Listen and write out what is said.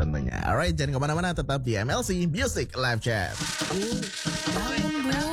tentunya. Alright, jangan kemana-mana, tetap di MLC Music Live Chat. Kangen bro.